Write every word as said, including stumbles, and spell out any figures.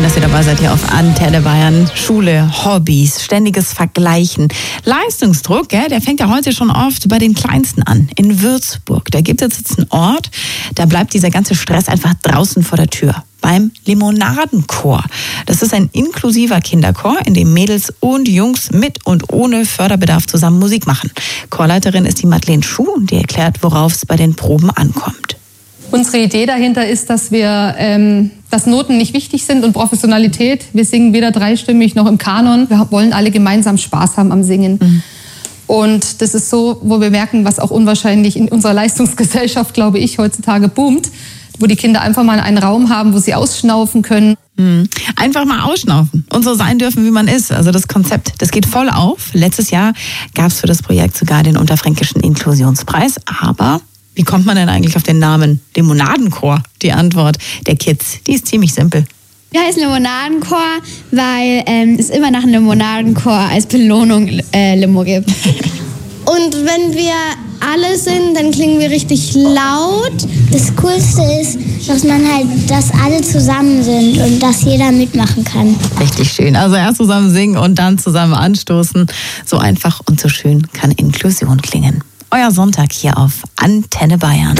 dass ihr dabei seid hier auf Antenne Bayern. Schule, Hobbys, ständiges Vergleichen. Leistungsdruck, gell, der fängt ja heute schon oft bei den Kleinsten an. In Würzburg, da gibt es jetzt einen Ort, da bleibt dieser ganze Stress einfach draußen vor der Tür. Beim Limonadenchor. Das ist ein inklusiver Kinderchor, in dem Mädels und Jungs mit und ohne Förderbedarf zusammen Musik machen. Chorleiterin ist die Madeleine Schuh, die erklärt, worauf es bei den Proben ankommt. Unsere Idee dahinter ist, dass wir, ähm, dass Noten nicht wichtig sind und Professionalität. Wir singen weder dreistimmig noch im Kanon. Wir wollen alle gemeinsam Spaß haben am Singen. Mhm. Und das ist so, wo wir merken, was auch unwahrscheinlich in unserer Leistungsgesellschaft, glaube ich, heutzutage boomt, wo die Kinder einfach mal einen Raum haben, wo sie ausschnaufen können. Mhm. Einfach mal ausschnaufen und so sein dürfen, wie man ist. Also das Konzept, das geht voll auf. Letztes Jahr gab es für das Projekt sogar den Unterfränkischen Inklusionspreis. Aber wie kommt man denn eigentlich auf den Namen Limonadenchor? Die Antwort der Kids, die ist ziemlich simpel. Wir heißen Limonadenchor, weil ähm, es immer nach einem Limonadenchor als Belohnung äh, Limo gibt. Und wenn wir alle sind, dann klingen wir richtig laut. Das Coolste ist, dass man halt, dass alle zusammen sind und dass jeder mitmachen kann. Richtig schön. Also erst zusammen singen und dann zusammen anstoßen. So einfach und so schön kann Inklusion klingen. Euer Sonntag hier auf Antenne Bayern.